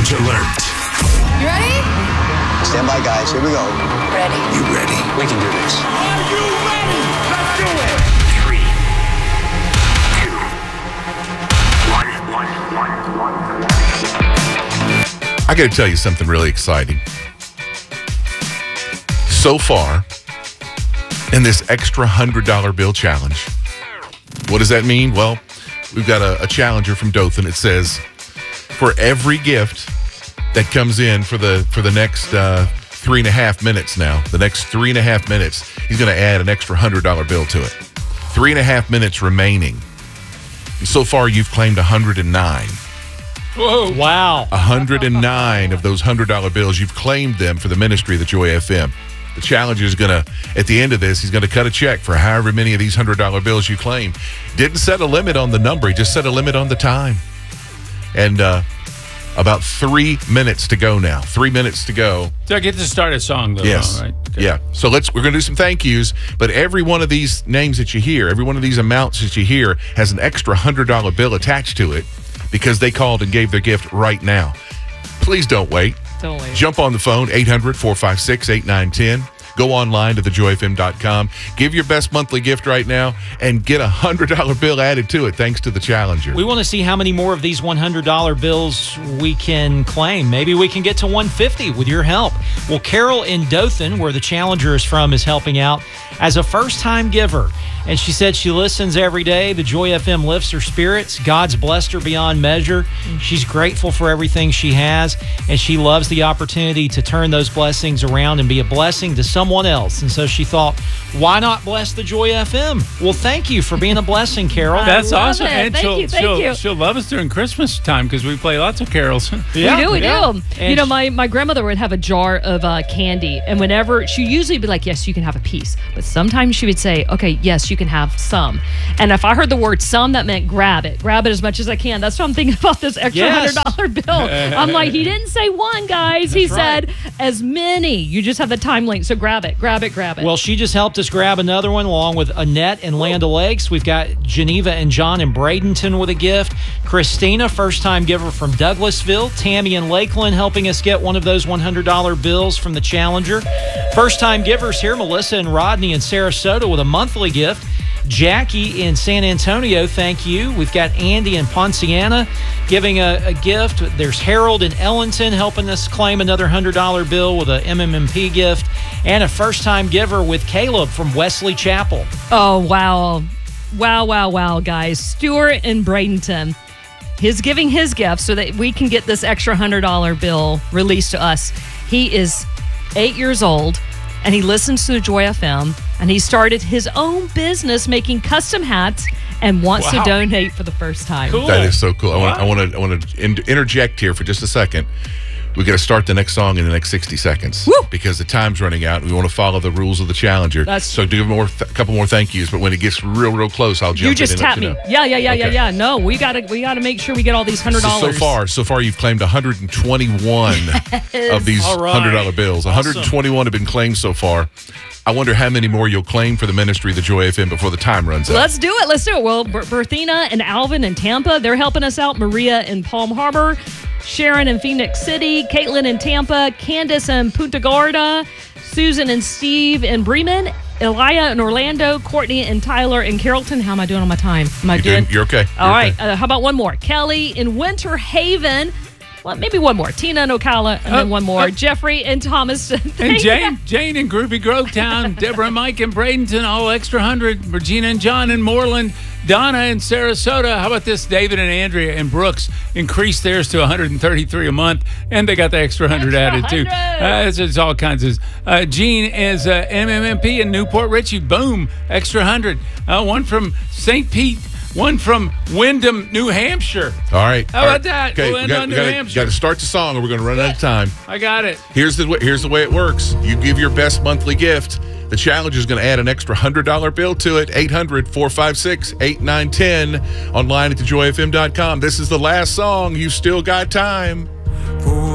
Challenge alert. You ready? Stand by, guys. Here we go. Ready. You ready? We can do this. Are you ready? Let's do it. 3, 2, 1. I got to tell you something really exciting. So far, in this extra $100 bill challenge, what does that mean? Well, we've got a challenger from Dothan. It says, for every gift that comes in for the next 3.5 minutes now, the next 3.5 minutes, he's going to add an extra $100 bill to it. 3.5 minutes remaining. So far, you've claimed 109. Whoa. Wow. 109 of those $100 bills, you've claimed them for the ministry of the Joy FM. The challenger is going to, at the end of this, he's going to cut a check for however many of these $100 bills you claim. Didn't set a limit on the number. He just set a limit on the time. And about 3 minutes to go now. 3 minutes to go. So I get to start a song, though. Yes. Right? Okay. Yeah. So we're going to do some thank yous, but every one of these names that you hear, every one of these amounts that you hear has an extra $100 bill attached to it because they called and gave their gift right now. Please don't wait. Don't wait. Jump on the phone, 800-456-8910. Go online to thejoyfm.com. Give your best monthly gift right now and get a $100 bill added to it thanks to the challenger. We want to see how many more of these $100 bills we can claim. Maybe we can get to 150 with your help. Well, Carol in Dothan, where the challenger is from, is helping out as a first-time giver. And she said she listens every day. The Joy FM lifts her spirits. God's blessed her beyond measure. She's grateful for everything she has, and she loves the opportunity to turn those blessings around and be a blessing to someone else. And so she thought, why not bless the Joy FM? Well, thank you for being a blessing, Carol. That's love awesome. it. And Thank you. she'll love us during Christmas time because we play lots of carols. We do. And You know, my grandmother would have a jar of candy, and whenever she usually be like, yes, you can have a piece. But sometimes she would say, okay, yes, you can have some. And if I heard the word some, that meant grab it as much as I can. That's what I'm thinking about this extra $100 bill. I'm like, he didn't say one, guys. He said as many. You just have the time link, so grab it. Well, she just helped us grab another one along with Annette in Land O'Lakes. We've got Geneva and John in Bradenton with a gift. Christina, first-time giver from Douglasville. Tammy in Lakeland helping us get one of those $100 bills from the challenger. First-time givers here, Melissa and Rodney in Sarasota with a monthly gift. Jackie in San Antonio, thank you. We've got Andy in Ponciana giving a gift. There's Harold in Ellington helping us claim another $100 bill with a MMMP gift. And a first-time giver with Caleb from Wesley Chapel. Oh, wow. Wow, guys. Stuart in Bradenton. He's giving his gift so that we can get this extra $100 bill released to us. He is 8 years old, and he listens to the Joy FM, and he started his own business making custom hats and wants to donate for the first time. Cool. That is so cool. I want to interject here for just a second. We got to start the next song in the next 60 seconds. Woo! Because the time's running out. And we want to follow the rules of the challenger. So do a couple more thank yous. But when it gets real close, I'll jump in. You just tap me. Yeah. No, we gotta make sure we get all these $100. So far, you've claimed 121 of these $100 bills. 121 have been claimed so far. I wonder how many more you'll claim for the ministry of the Joy FM before the time runs out. Let's do it. Well, Berthina and Alvin in Tampa, they're helping us out. Maria in Palm Harbor, Sharon in Phoenix City, Caitlin in Tampa, Candace in Punta Gorda, Susan and Steve in Bremen, Elia in Orlando, Courtney and Tyler in Carrollton. How am I doing on my time? Am I good? You're okay. All right. How about one more? Kelly in Winter Haven. Well, maybe one more. Tina in Ocala, and then one more. Jeffrey in Thomaston. And Jane in Groovy Grovetown, Deborah and Mike in Bradenton, all extra 100. Regina and John in Moreland, Donna in Sarasota. How about this? David and Andrea in Brooks increased theirs to $133 a month, and they got the extra 100 added too. It's all kinds of. Jean is MMMP in Newport Richie. Boom, extra 100. One from St. Pete. One from Windham, New Hampshire. All right. How about that? Okay, We'll end on New Hampshire. Got to start the song or we're going to run out of time. I got it. Here's the way it works. You give your best monthly gift. The challenge is going to add an extra $100 bill to it. 800-456-8910. Online at thejoyfm.com. This is the last song. You still got time.